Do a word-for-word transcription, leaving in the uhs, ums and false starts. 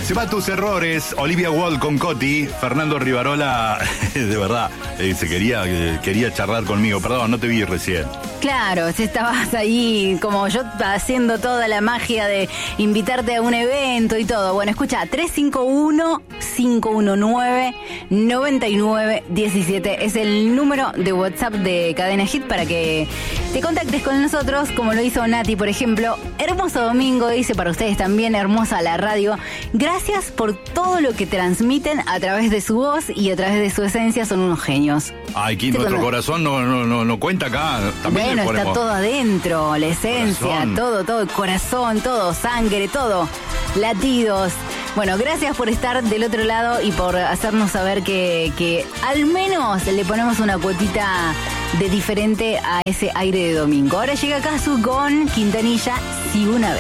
Se va tus errores, Olivia Wall con Coti, Fernando Rivarola, de verdad, eh, se quería, eh, quería charlar conmigo, perdón, no te vi recién. Claro, si estabas ahí como yo haciendo toda la magia de invitarte a un evento y todo. Bueno, escucha, tres cinco uno, cinco uno nueve, nueve nueve uno siete es el número de WhatsApp de Cadena Hit para que te contactes con nosotros, como lo hizo Nati, por ejemplo. Hermoso domingo, dice para ustedes también, hermosa la radio. Gracias por todo lo que transmiten a través de su voz y a través de su esencia, son unos genios. Ay, que nuestro cono- corazón no, no, no, no cuenta acá. También Bueno, le ponemos... está todo adentro, la esencia, Corazón. todo, todo, el corazón, todo, sangre, todo, latidos. Bueno, gracias por estar del otro lado y por hacernos saber que, que al menos le ponemos una cuotita de diferente a ese aire de domingo. Ahora llega Casu con Quintanilla, si una vez.